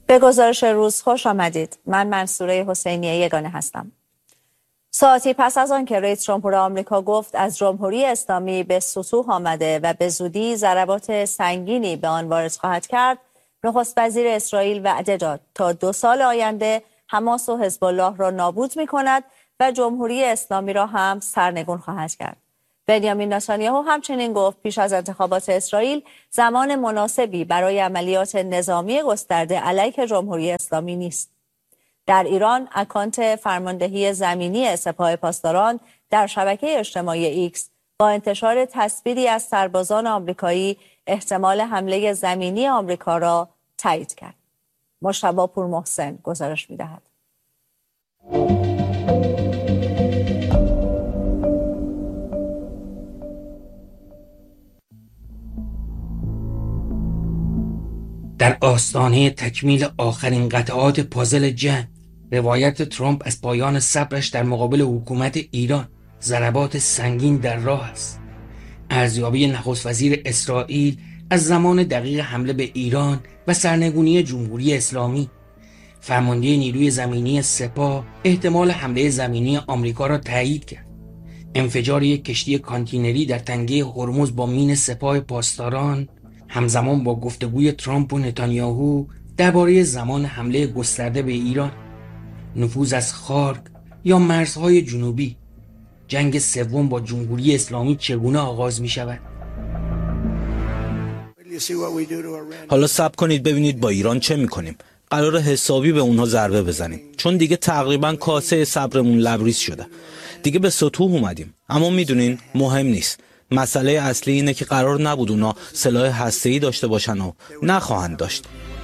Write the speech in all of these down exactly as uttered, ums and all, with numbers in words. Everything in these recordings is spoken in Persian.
به گزارش روز خوش آمدید. من منصوره حسینی یگانه هستم. ساعتی پس از آن که رئیس جمهور آمریکا گفت از جمهوری اسلامی به سطوح آمده و به زودی ضربات سنگینی به آن وارد خواهد کرد، نخست وزیر اسرائیل وعده داد تا دو سال آینده حماس و حزب الله را نابود می‌کند و جمهوری اسلامی را هم سرنگون خواهد کرد. بنیامین نتانیاهو همچنین گفت پیش از انتخابات اسرائیل زمان مناسبی برای عملیات نظامی گسترده علیه جمهوری اسلامی نیست. در ایران اکانت فرماندهی زمینی سپاه پاسداران در شبکه اجتماعی ایکس با انتشار تصویری از سربازان آمریکایی احتمال حمله زمینی آمریکا را تایید کرد. مجتبی پورمحسن گزارش می‌دهد. در آستانه تکمیل آخرین قطعات پازل جنگ، روایت ترامپ از پایان صبرش در مقابل حکومت ایران، ضربات سنگین در راه است. ارزیابی نخست وزیر اسرائیل از زمان دقیق حمله به ایران و سرنگونی جمهوری اسلامی، فرمانده نیروی زمینی سپاه احتمال حمله زمینی آمریکا را تایید کرد. انفجار یک کشتی کانتینری در تنگه هرمز با مین سپاه پاسداران همزمان با گفتگوی ترامپ و نتانیاهو درباره زمان حمله گسترده به ایران، نفوذ از خارک یا مرزهای جنوبی، جنگ سوم با جمهوری اسلامی چگونه آغاز می شود؟ حالا صبر کنید ببینید با ایران چه میکنیم. قرار حسابی به اونها ضربه بزنیم، چون دیگه تقریبا کاسه صبرمون لبریز شده. دیگه به سطوح اومدیم. اما میدونین مهم نیست. مسئله اصلی اینه که قرار نبود اونا سلاح هسته‌ای داشته باشن و نخواهند داشت.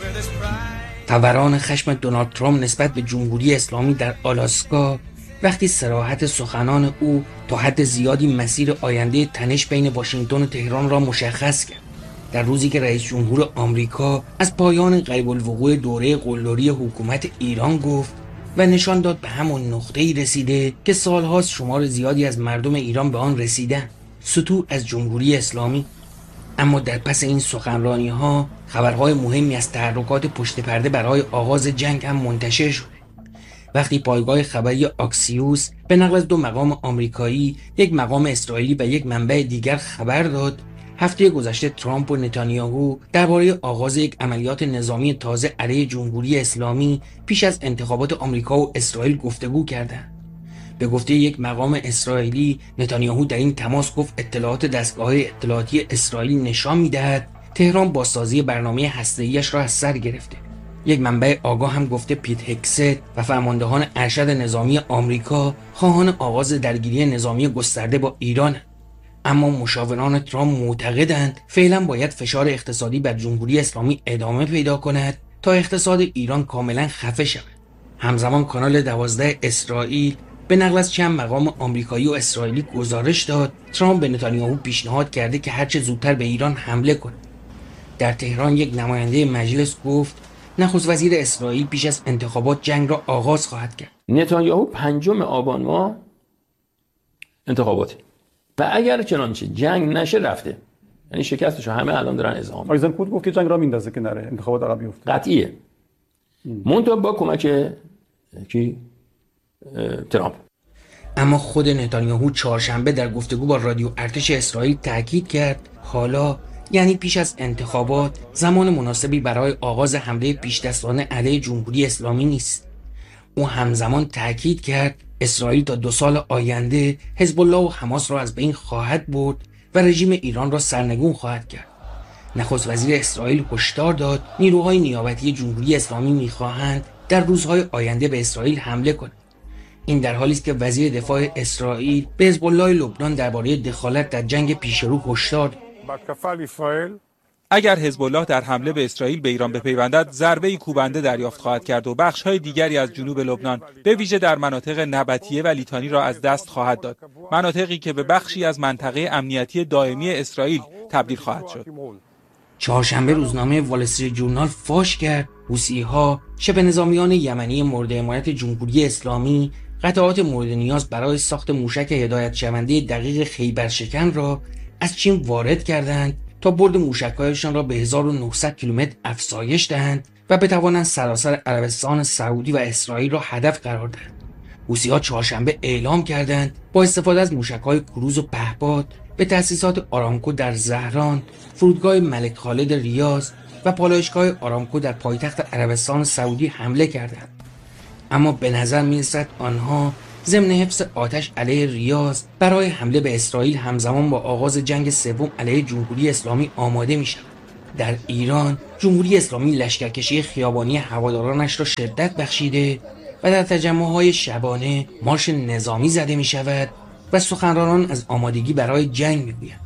فوران خشم دونالد ترامپ نسبت به جمهوری اسلامی در آلاسکا وقتی صراحت سخنان او تا حد زیادی مسیر آینده تنش بین واشنگتن و تهران را مشخص کرد. در روزی که رئیس جمهور آمریکا از پایان قریب الوقوع دوره قلدری حکومت ایران گفت و نشان داد به همون نقطه‌ای رسیده که سالهاست شمار زیادی از مردم ایران به آن رسیدن، سطوح از جمهوری اسلامی. اما در پس این سخنرانی ها خبرهای مهمی از تحرکات پشت پرده برای آغاز جنگ هم منتشر شده. وقتی پایگاه خبری آکسیوس به نقل از دو مقام آمریکایی، یک مقام اسرائیلی و یک منبع دیگر خبر داد هفته گذشته ترامپ و نتانیاهو درباره آغاز یک عملیات نظامی تازه علیه جمهوری اسلامی پیش از انتخابات آمریکا و اسرائیل گفتگو کردند. به گفته یک مقام اسرائیلی، نتانیاهو در این تماس گفت اطلاعات دستگاه‌های اطلاعاتی اسرائیلی نشان می‌دهد تهران بازسازی برنامه هسته‌ایش را از سر گرفته. یک منبع آگاه هم گفته پیت هگست و فرماندهان ارشد نظامی آمریکا خواهان آغاز درگیری نظامی گسترده با ایران. اما مشاوران ترامپ معتقدند فعلا باید فشار اقتصادی بر جمهوری اسلامی ادامه پیدا کند تا اقتصاد ایران کاملا خفه شود. همزمان کانال دوازده اسرائیل به نقل از چند مقام آمریکایی و اسرائیلی گزارش داد ترامپ به نتانیاهو پیشنهاد کرده که هرچه زودتر به ایران حمله کند. در تهران یک نماینده مجلس گفت نخست وزیر اسرائیل پیش از انتخابات جنگ را آغاز خواهد کرد. نتانیاهو پنجم آبان ماه انتخاباته و اگر چنانچه جنگ نشه رفته، یعنی شکستشو همه الان دارن ازهام. آیزنکوت گفت که جنگ را میندازه که نره انتخابات عقب بیفته. قطعیه. منتها با کمک کی؟ ترامپ. اما خود نتانیاهو چهارشنبه در گفتگو با رادیو ارتش اسرائیل تاکید کرد حالا، یعنی پیش از انتخابات، زمان مناسبی برای آغاز حمله پیش‌دستانه علیه جمهوری اسلامی نیست. او همزمان تاکید کرد اسرائیل تا دو سال آینده حزب الله و حماس را از بین خواهد برد و رژیم ایران را سرنگون خواهد کرد. نخست وزیر اسرائیل هشدار داد نیروهای نیابتی جمهوری اسلامی می‌خواهند در روزهای آینده به اسرائیل حمله کنند. این در حالی است که وزیر دفاع اسرائیل به حزب الله لبنان درباره دخالت در جنگ پیشرو هشدار داد. اگر حزب الله در حمله به اسرائیل به ایران بپیوندد، ضربه‌ای کوبنده دریافت خواهد کرد و بخش‌های دیگری از جنوب لبنان، به ویژه در مناطق نبطیه و لیتانی را از دست خواهد داد. مناطقی که به بخشی از منطقه امنیتی دائمی اسرائیل تبدیل خواهد شد. چهارشنبه روزنامه وال استریت جورنال فاش کرد حوثی‌ها شبه نظامیان یمنی مورد حمایت جمهوری اسلامی قطعات مورد نیاز برای ساخت موشک هدایت شونده دقیق خیبرشکن را از چین وارد کردند تا برد موشک‌هایشان را به هزار و نهصد کیلومتر افزایش دهند و بتوانند سراسر عربستان سعودی و اسرائیل را هدف قرار دهند. حوثی‌ها چهارشنبه اعلام کردند با استفاده از موشک‌های کروز و پهپاد به تأسیسات آرامکو در زهران، فرودگاه ملک خالد ریاض و پالایشگاه آرامکو در پایتخت عربستان سعودی حمله کردند. اما به نظر می‌رسد آنها ضمن حفظ آتش علیه ریاض برای حمله به اسرائیل همزمان با آغاز جنگ سوم علیه جمهوری اسلامی آماده می‌شوند. در ایران جمهوری اسلامی لشکرکشی خیابانی هوادارانش را شدت بخشیده و در تجمع‌های شبانه مارش نظامی زده می‌شود و سخنرانان از آمادگی برای جنگ می‌گویند.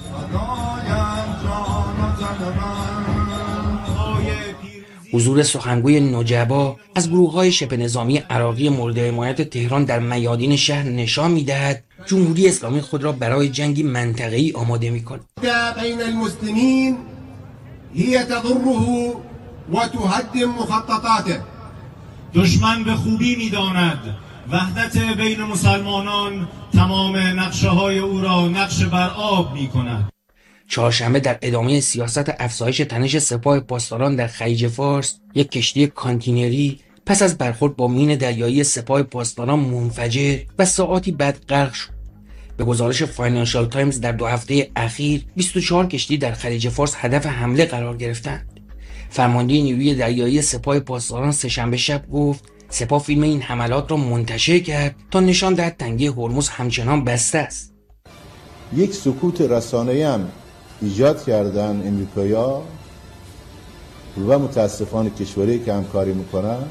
حضور سخنگوی نجبا از گروه‌های شبه نظامی عراقی مورد حمایت تهران در میادین شهر نشان می‌دهد جمهوری اسلامی خود را برای جنگی منطقه‌ای آماده می‌کند. بین المسلمین هی تضره و تهدم مخططاته. دشمن به خوبی می‌داند وحدت بین مسلمانان تمام نقشه‌های او را نقش بر آب می‌کند. چهارشنبه در ادامه سیاست افزایش تنش سپاه پاسداران در خلیج فارس، یک کشتی کانتینری پس از برخورد با مین دریایی سپاه پاسداران منفجر و ساعاتی بعد غرق شد. به گزارش فاینانشال تایمز در دو هفته اخیر بیست و چهار کشتی در خلیج فارس هدف حمله قرار گرفتند. فرمانده نیروی دریایی سپاه پاسداران سه‌شنبه شب گفت سپاه فیلم این حملات را منتشر کرد تا نشان دهد تنگه هرمز همچنان بسته است. یک سکوت رسانه‌ای هم ایجاد کردن امریکایی‌ها و متاسفانه کشوری که همکاری میکنن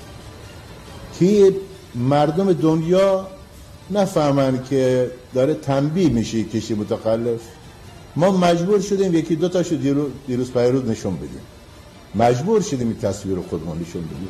که مردم دنیا نفهمن که داره تنبیه میشه کشتی متخلف. ما مجبور شدیم یکی دو تاشو دیروز دیروز پیروز نشون بدیم. مجبور شدیم این تصویر رو خودمون نشون بدیم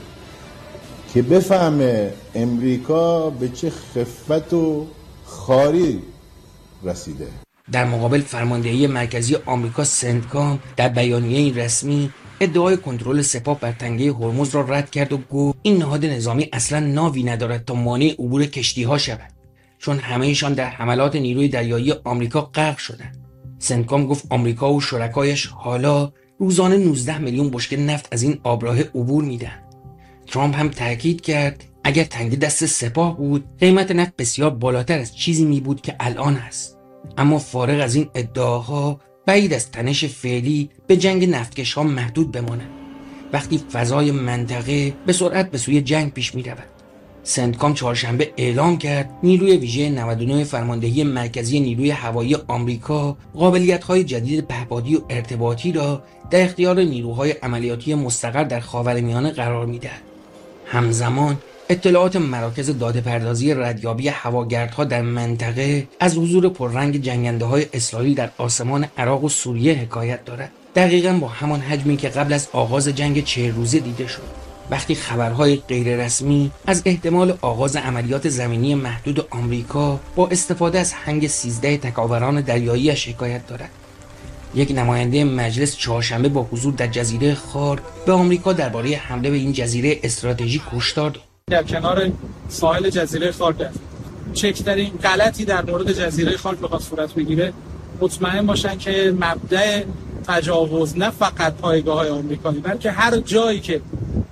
که بفهمه امریکا به چه خفت و خاری رسیده. در مقابل فرماندهی مرکزی آمریکا سنتکام در بیانیه رسمی ادعای کنترل سپاه بر تنگه هرمز را رد کرد و گفت این نهاد نظامی اصلا ناوی ندارد تا مانع عبور کشتی‌ها شود، چون همه‌شان در حملات نیروی دریایی آمریکا غرق شدند. سنتکام گفت آمریکا و شرکایش حالا روزانه نوزده میلیون بشکه نفت از این آبراه عبور میدن. ترامپ هم تاکید کرد اگر تنگه دست سپاه بود قیمت نفت بسیار بالاتر از چیزی می بود که الان است. اما فارغ از این ادعاها بعید از تنش فعلی به جنگ نفتکش ها محدود بماند وقتی فضای منطقه به سرعت به سوی جنگ پیش می رود. سنتکام چهارشنبه اعلام کرد نیروی ویژه نود و نه فرماندهی مرکزی نیروی هوایی آمریکا قابلیت‌های جدید پهپادی و ارتباطی را در اختیار نیروهای عملیاتی مستقر در خاورمیانه قرار می‌دهد. همزمان اطلاعات مراکز داده‌پردازی ردیابی هواگردها در منطقه از حضور پررنگ جنگنده‌های اسرائیل در آسمان عراق و سوریه حکایت دارد. دقیقاً با همان حجمی که قبل از آغاز جنگ چهل روزه دیده شد. وقتی خبرهای غیررسمی از احتمال آغاز عملیات زمینی محدود آمریکا با استفاده از هنگ سیزده تکاوران دریایی‌اش حکایت دارد. یک نماینده مجلس چهارشنبه با حضور در جزیره خارک به آمریکا درباره حمله به این جزیره استراتژیک هشدار داد. در کنار ساحل جزیره خارک چکترین غلطی در مورد جزیره خارک بخواد صورت بگیره مطمئن باشن که مبدأ تجاوز نه فقط پایگاه‌های آمریکایی بلکه هر جایی که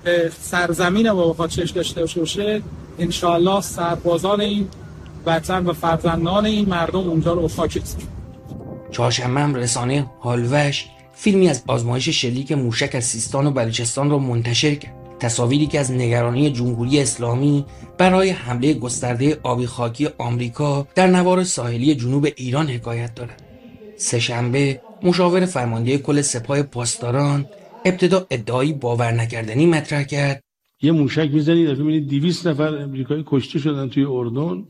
سرزمین با بخواد چشم داشته باشه انشاءالله سربازان این وطن و فرزندان این مردم اونجا رو خاک بسپارن. چهارشنبه هم رسانه هالوش فیلمی از آزمایش شلیک موشک از سیستان و بلوچستان را منتشر کرد. تصاویری که از نگرانی جمهوری اسلامی برای حمله گسترده آبی خاکی آمریکا در نوار ساحلی جنوب ایران حکایت دارد. سه‌شنبه مشاور فرمانده کل سپاه پاسداران ابتدا ادعایی باور نکردنی مطرح کرد. یه موشک میزنید دفعه میبینید دویست نفر امریکایی کشته شدن توی اردن.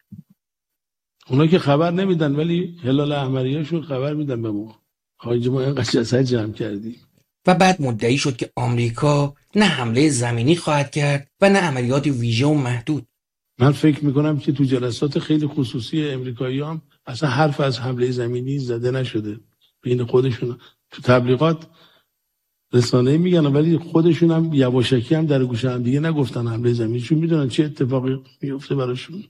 اونا که خبر نمیدن ولی هلال احمریه‌شون خبر میدن به ما. حاج ما اینقدر جسد جمع کردی. و بعد مدعی شد که آمریکا نه حمله زمینی خواهد کرد و نه عملیات ویژه و محدود. من فکر میکنم که تو جلسات خیلی خصوصی امریکایی هم اصلا حرف از حمله زمینی زده نشده. بین خودشون تو تبلیغات رسانه‌ای میگن ولی خودشون هم یواشکی هم در گوشه هم دیگه نگفتن حمله زمینی چون میدونن چه اتفاقی میفته براشون.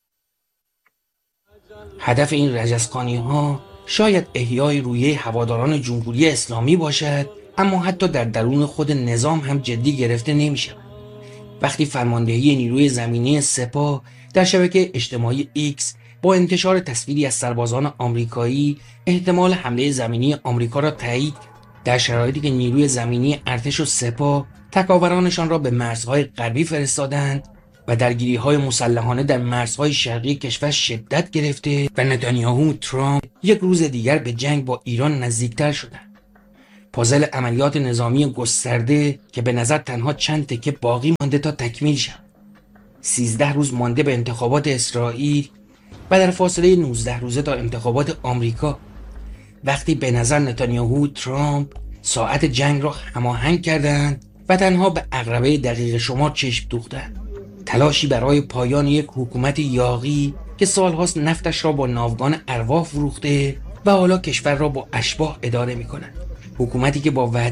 هدف این رجزخانی ها شاید احیای رویه هواداران جمهوری اسلامی باشد اما حتی در درون خود نظام هم جدی گرفته نمیشه. وقتی فرماندهی نیروی زمینی سپاه در شبکه اجتماعی ایکس با انتشار تصویری از سربازان آمریکایی احتمال حمله زمینی آمریکا را تایید در شرایطی که نیروی زمینی ارتش و سپاه تکاورانشان را به مرزهای غربی فرستادند و درگیری‌های مسلحانه در مرزهای شرقی کشور شدت گرفته و نتانیاهو و ترامپ یک روز دیگر به جنگ با ایران نزدیکتر شدند. پازل عملیات نظامی گسترده که به نظر تنها چند تکه باقی مانده تا تکمیل شد. سیزده روز مانده به انتخابات اسرائیل و در فاصله نوزده روزه تا انتخابات آمریکا، وقتی به نظر نتانیاهو و ترامپ ساعت جنگ را هماهنگ کردند و تنها به عقربه دقیق شمار چشم دوختند. تلاشی برای پایان یک حکومت یاغی که سالهاست نفتش را با ناوگان ارواح فروخته و حالا کشور را با اشباح اداره می کند. حکومتی که با